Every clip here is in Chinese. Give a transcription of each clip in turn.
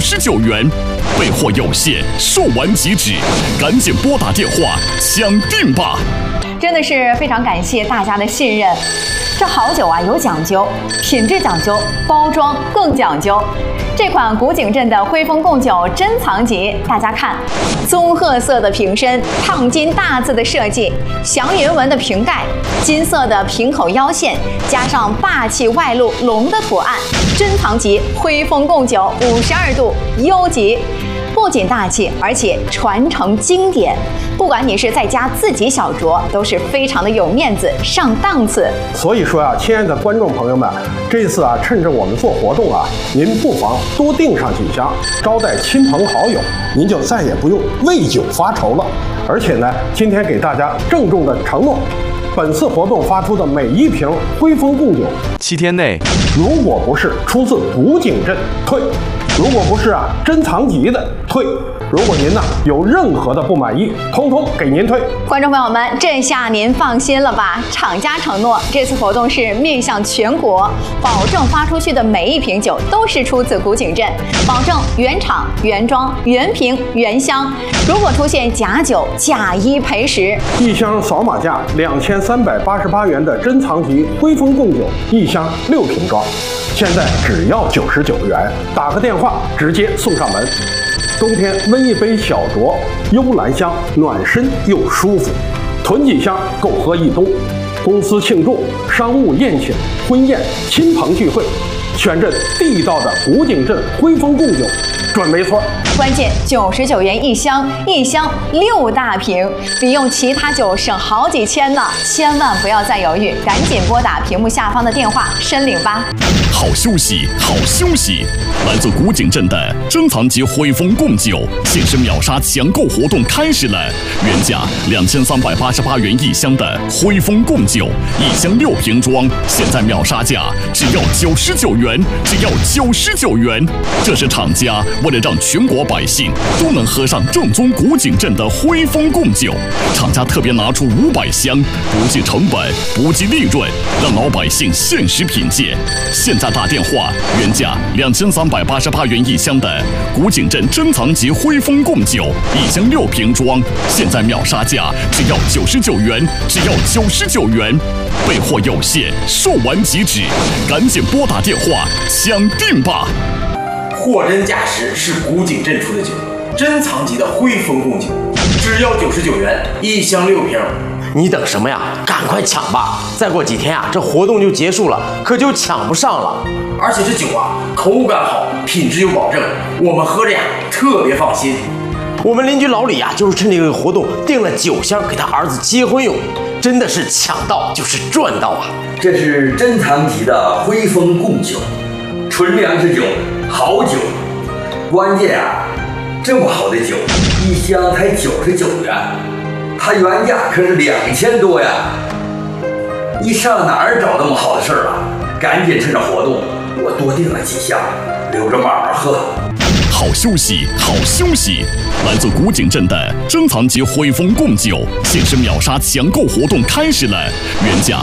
99元，备货有限，售完即止，赶紧拨打电话抢订吧！ 真的是非常感谢大家的信任。这好酒啊有讲究，品质讲究，包装更讲究。这款古井镇的徽丰贡酒珍藏级，大家看，棕褐色的瓶身，烫金大字的设计，祥云纹的瓶盖，金色的瓶口腰线，加上霸气外露龙的图案，珍藏级徽丰贡酒52度优级。不仅大气，而且传承经典。不管你是在家自己小酌，都是非常的有面子、上档次。 所以说啊，亲爱的观众朋友们，这次啊，趁着我们做活动啊，您不妨多订上几箱，招待亲朋好友，您就再也不用为酒发愁了。而且呢，今天给大家郑重的承诺，本次活动发出的每一瓶徽丰贡酒 7天内， 如果不是出自古井镇退，如果不是啊珍藏级的退，如果您呢有任何的不满意，通通给您退。 观众朋友们，这下您放心了吧？厂家承诺这次活动是面向全国，保证发出去的每一瓶酒都是出自古井镇，保证原厂、原装、原瓶、原箱。如果出现假酒，假一赔10。 一箱扫码价2388元的珍藏级徽丰贡酒，一箱6瓶装，现在只要99元，打个电话直接送上门。冬天温一杯小酌，幽兰香，暖身又舒服，囤几箱够喝一冬。公司庆祝、商务宴请、婚宴、亲朋聚会，选这地道的古井镇徽丰贡酒，准没错。 关键99元一箱，一箱6大瓶，比用其他酒省好几千呢！千万不要再犹豫，赶紧拨打屏幕下方的电话申领吧。 好休息，好休息！来自古井镇的珍藏级徽丰贡酒限时秒杀抢购活动开始了，原价2388元一箱的徽丰贡酒，一箱6瓶装，现在秒杀价只要99元，只要99元。这是厂家为了让全国百姓都能喝上正宗古井镇的徽丰贡酒，厂家特别拿出500箱，不计成本，不计利润，让老百姓限时品鉴。现在打电话，原价2388元一箱的古井镇珍藏级徽丰贡酒，一箱6瓶装，现在秒杀价只要99元，只要99元，备货有限，售完即止，赶紧拨打电话抢订吧！ 货真价实是古井镇出的酒，珍藏级的徽丰贡酒，只要99元，一箱6瓶。 你等什么呀？赶快抢吧！再过几天啊，这活动就结束了，可就抢不上了。 而且这酒啊，口感好，品质有保证，我们喝着呀特别放心。 我们邻居老李啊，就是趁这个活动订了9箱给他儿子结婚用，真的是抢到就是赚到啊！ 这是珍藏级的徽丰贡酒，纯粮食酒，好酒。关键啊，这么好的酒，一箱才99元。它原价可是2000多呀！你上哪儿找那么好的事儿啊？赶紧趁着活动，我多订了几箱，留着慢慢喝。 好休息，好休息！来自古井镇的珍藏级徽丰贡酒限时秒杀抢购活动开始了，原价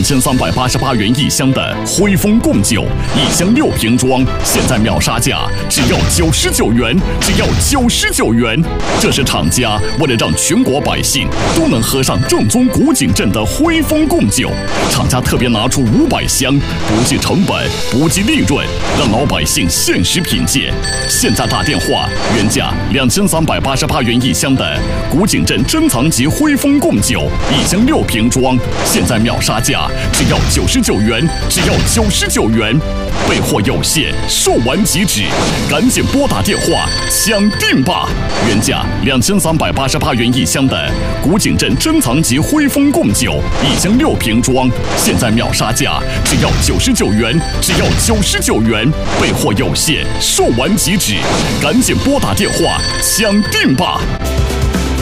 2388元一箱的徽丰贡酒，一箱6瓶装，现在秒杀价只要99元，只要99元。这是厂家为了让全国百姓都能喝上正宗古井镇的徽丰贡酒，厂家特别拿出500箱，不计成本，不计利润，让老百姓限时品鉴。现在打电话，原价2388元一箱的古井镇珍藏级徽丰贡酒，一箱6瓶装，现在秒杀价只要99元，只要99元，备货有限，售完即止，赶紧拨打电话抢订吧！原价2388元一箱的古井镇珍藏级徽丰贡酒，一箱6瓶装，现在秒杀价只要99元，只要99元，备货有限，售完即止，赶紧拨打电话抢订吧！